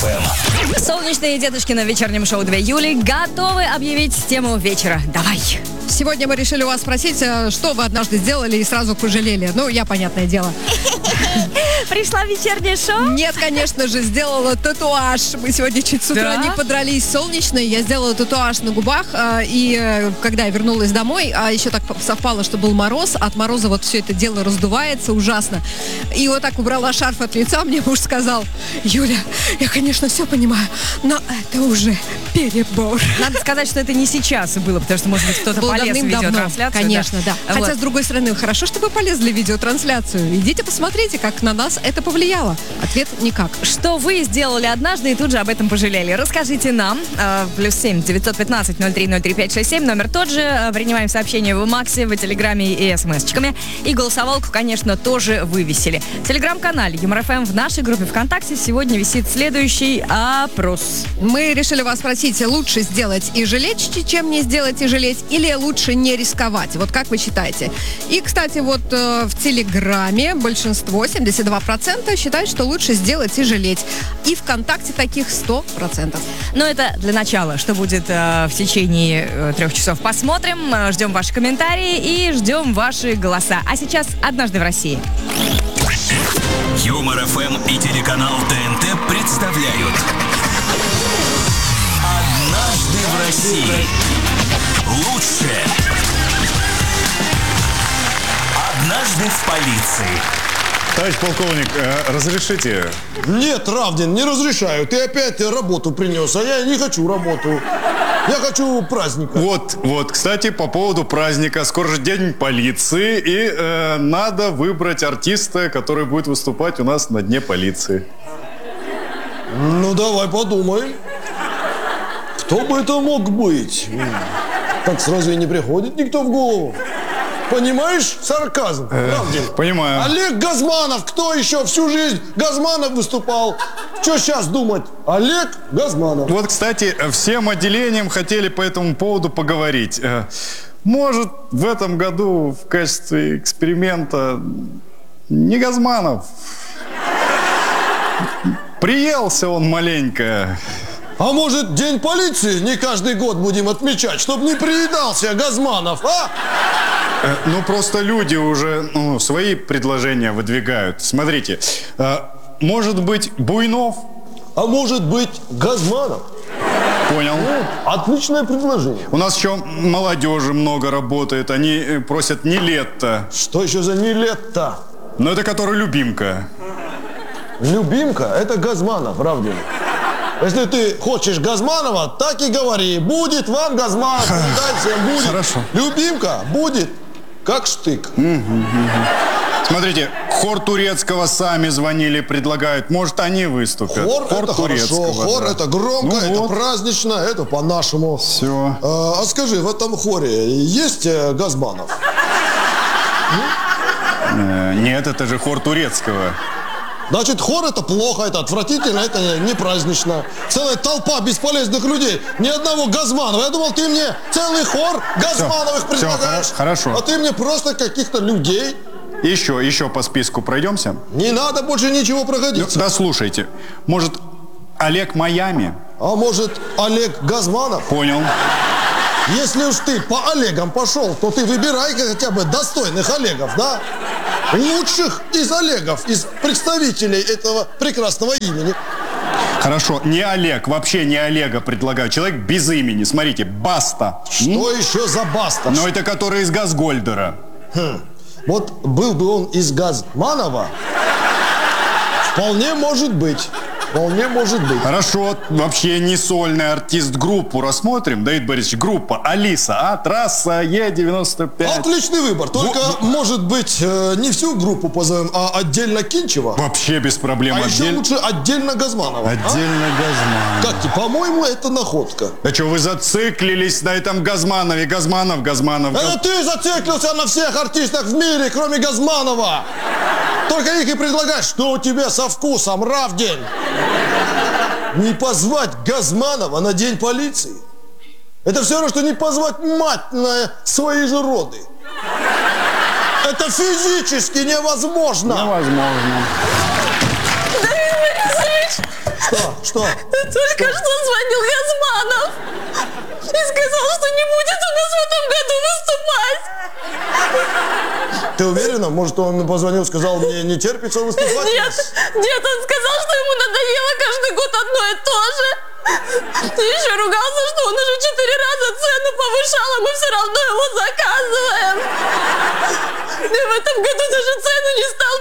FM. Солнечные дедушки на вечернем шоу 2 Юли готовы объявить тему вечера. Давай. Сегодня мы решили у вас спросить, что вы однажды сделали и сразу пожалели. Ну, я, понятное дело. Пришла вечернее шоу? Нет, конечно же, сделала татуаж. Мы сегодня чуть с утра не подрались солнечной. Я сделала татуаж на губах. И когда я вернулась домой, а еще так совпало, что был мороз, от мороза вот все это дело раздувается ужасно. И вот так убрала шарф от лица, мне муж сказал: Юля, я, конечно, все понимаю, но это уже перебор. Надо сказать, что это не сейчас было, потому что, может быть, кто-то полез в видеотрансляцию. Конечно, да. Хотя, с другой стороны, хорошо, что вы полезли в видеотрансляцию. Идите посмотрите, как на нас это повлияло. Ответ – никак. Что вы сделали однажды и тут же об этом пожалели? Расскажите нам. +7 915 03 03 567. Номер тот же. Принимаем сообщения в Максе, в Телеграме и СМС-чиками. И голосовалку, конечно, тоже вывесили. В Телеграм-канале Юмор ФМ в нашей группе ВКонтакте сегодня висит следующий опрос. Мы решили вас спросить, лучше сделать и жалеть, чем не сделать и жалеть, или лучше не рисковать? Вот как вы считаете? И, кстати, вот в Телеграме большинство, 72%, считают, что лучше сделать и жалеть. И ВКонтакте таких 100%. Но это для начала. Что будет в течение 3 часов, посмотрим. Ждем ваши комментарии и ждем ваши голоса. А сейчас «Однажды в России». Юмор ФМ и телеканал ТНТ представляют «Однажды в России». Лучшее. Однажды в полиции. Товарищ полковник, разрешите? Нет, Равдин, не разрешаю. Ты опять работу принес, а я не хочу работу. Я хочу праздника. Вот, кстати, по поводу праздника. Скоро же день полиции, и надо выбрать артиста, который будет выступать у нас на Дне полиции. Ну, давай подумаем. Кто бы это мог быть? Так сразу и не приходит никто в голову. Понимаешь сарказм, Равдин? Понимаю. Олег Газманов. Кто еще всю жизнь Газманов выступал? Что сейчас думать? Олег Газманов. Вот, кстати, всем отделением хотели по этому поводу поговорить. Может, в этом году в качестве эксперимента не Газманов. Приелся он маленько. А может, День полиции не каждый год будем отмечать, чтобы не приедался Газманов, а? Ну, просто люди уже свои предложения выдвигают. Смотрите, может быть, Буйнов? А может быть, Газманов? Понял. Отличное предложение. У нас еще молодежи много работает. Они просят Нилетто. Что еще за Нилетто? Ну, это который любимка. Любимка? Это Газманов, Равдин. Если ты хочешь Газманова, так и говори. Будет вам Газманов. Будет. Хорошо. Любимка будет как штык. Смотрите, хор Турецкого сами звонили, предлагают. Может, они выступят. Хор это Турецкого, хорошо. Хор да. это громко, Ну это вот. празднично, это по-нашему. Все. А скажи, в этом хоре есть Газманов? Нет, это же хор Турецкого. Значит, хор это плохо, это отвратительно, это не празднично. Целая толпа бесполезных людей. Ни одного Газманова. Я думал, ты мне целый хор Газмановых предлагаешь. хорошо. А ты мне просто каких-то людей. Еще по списку пройдемся. Не надо больше ничего проходить. Да слушайте, может, Олег Майами? А может, Олег Газманов? Понял. Если уж ты по Олегам пошел, то ты выбирай хотя бы достойных Олегов, да? Лучших из Олегов, из представителей этого прекрасного имени. Хорошо, не Олег, вообще не Олега предлагаю. Человек без имени. Смотрите, Баста. Что еще за Баста? Но это который из Газгольдера. Вот был бы он из Газманова, вполне может быть. Вполне может быть. Хорошо, вообще не сольный артист, группу рассмотрим. Давид Борисович, группа Алиса, трасса Е95. Отличный выбор. Только, может быть, не всю группу позовем, а отдельно Кинчева. Вообще без проблем. А еще лучше отдельно Газманова. Отдельно Газманов. Как тебе? По-моему, это находка. Да что, вы зациклились на этом Газманове? Газманов. Это ты зациклился на всех артистах в мире, кроме Газманова. Только их и предлагаешь. Что у тебя со вкусом, Равдень? Не позвать Газманова на День полиции? Это все равно, что не позвать мать на свои же роды. Это физически невозможно. Невозможно. Что? Только что звонил Газманов и сказал, что не будет у нас в этом году выступать. Ты уверена? Может, он позвонил, сказал, мне не терпится выступать? Нет, он сказал, что ему надоело каждый год одно и то же. И еще ругался, что он уже 4 раза цену повышал, а мы все равно его заказываем. И в этом году даже цену не стал